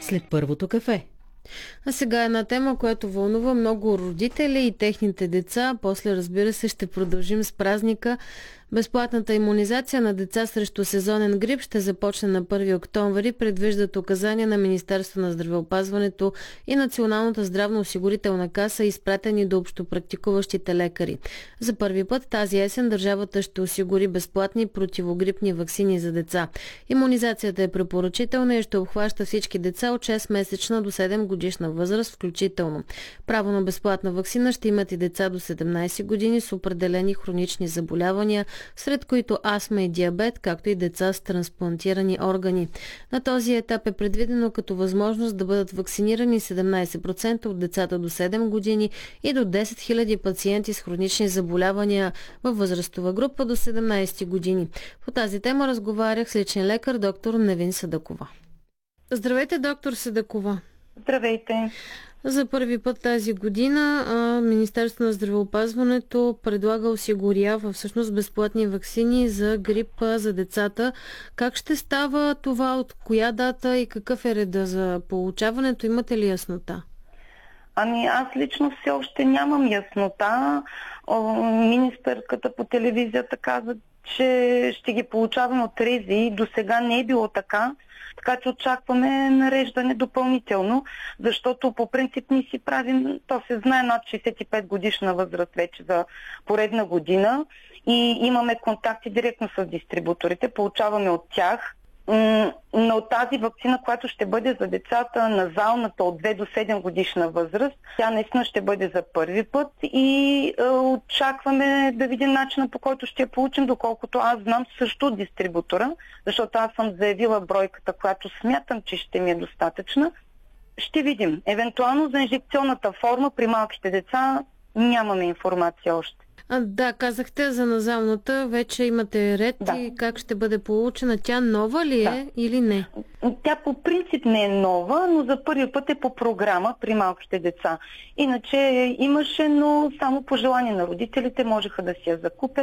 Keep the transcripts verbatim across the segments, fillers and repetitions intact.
след първото кафе. А сега една тема, която вълнува много родители и техните деца. После, разбира се, ще продължим с празника. Безплатната имунизация на деца срещу сезонен грип ще започне на първи октомври, предвиждат указания на Министерството на здравеопазването и Националната здравноосигурителна каса, изпратени до общопрактикуващите лекари. За първи път тази есен държавата ще осигури безплатни противогрипни ваксини за деца. Имунизацията е препоръчителна и ще обхваща всички деца от шест-месечна до седем годишна възраст включително. Право на безплатна ваксина ще имат и деца до седемнайсет години с определени хронични заболявания, сред които астма и диабет, както и деца с трансплантирани органи. На този етап е предвидено като възможност да бъдат вакцинирани седемнайсет процента от децата до седем години и до десет хиляди пациенти с хронични заболявания във възрастова група до седемнайсет години. По тази тема разговарях с личен лекар доктор Невин Садъкова. Здравейте, доктор Садъкова. Здравейте. За първи път тази година Министерството на здравеопазването предлага, осигурява всъщност безплатни ваксини за грип за децата. Как ще става това? От коя дата и какъв е реда за получаването? Имате ли яснота? Ами аз лично все още нямам яснота. Министърката по телевизията каза, че ще ги получаваме от РЗИ. До сега не е било така. Така че очакваме нареждане допълнително, защото по принцип ни си правим, то се знае над шейсет и пет годишна възраст вече за поредна година и имаме контакти директно с дистрибуторите, получаваме от тях. Но тази вакцина, която ще бъде за децата назалната от две до седем годишна възраст, тя наистина ще бъде за първи път и е, очакваме да видим начина, по който ще я получим, доколкото аз знам също от дистрибутора, защото аз съм заявила бройката, която смятам, че ще ми е достатъчна. Ще видим. Евентуално за инжекционната форма при малките деца нямаме информация още. А, да, казахте за назалната, вече имате ред да. И как ще бъде получена. Тя нова ли е да. Или не? Тя по принцип не е нова, но за първи път е по програма при малките деца. Иначе имаше, но само по желание на родителите можеха да си я закупят,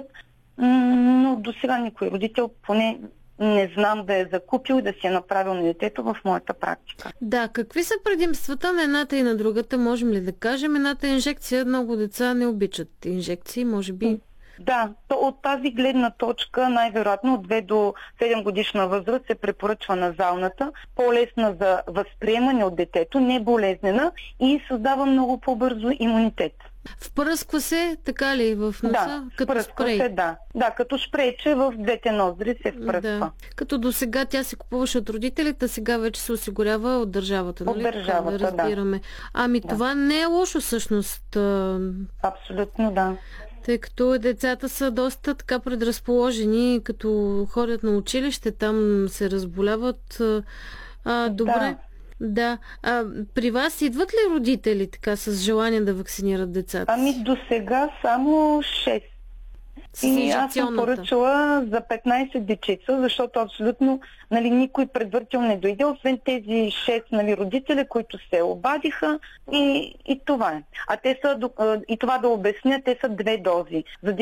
но до сега никой родител поне не знам да е закупил и да си е направил на детето в моята практика. Да, какви са предимствата на едната и на другата? Можем ли да кажем? Едната инжекция, много деца не обичат инжекции, може би. Да, то от тази гледна точка най-вероятно от две до седем годишна възраст се препоръчва назалната, по-лесна за възприемане от детето, не болезнена и създава много по-бързо имунитет. Впръсква се, така ли, в носа? Да, като спрей? Се, да. Да, като шпрейче в двете ноздри се впръсква. Да. Като до сега тя се купуваше от родителите, сега вече се осигурява от държавата, нали? От държавата, да. Разбираме. Да. Ами да. Това не е лошо всъщност. Абсолютно, да. Тъй като децата са доста така предразположени, като ходят на училище, там се разболяват. А, добре. Да. Да. А, при вас идват ли родители така с желание да вакцинират децата? Ами до сега само шест. И аз съм поръчала за петнайсет дечица, защото абсолютно нали, никой предварително не дойде, освен тези шест нали, родители, които се обадиха и, и това е. А те са, и това да обясня, те са две дози. За